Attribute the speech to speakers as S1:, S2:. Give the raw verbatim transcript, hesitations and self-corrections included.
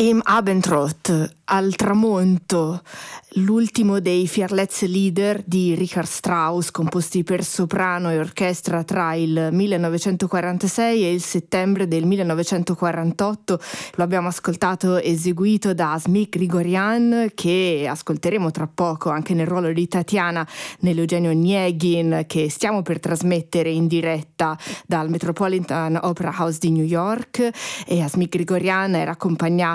S1: Im Abendrot, al tramonto, l'ultimo dei Vierletzlieder di Richard Strauss, composti per soprano e orchestra tra il millenovecentoquarantasei e il settembre del millenovecentoquarantotto. Lo abbiamo ascoltato eseguito da Asmik Grigorian, che ascolteremo tra poco anche nel ruolo di Tatiana nell'Eugenio Onegin, che stiamo per trasmettere in diretta dal Metropolitan Opera House di New York. E Asmik Grigorian era accompagnata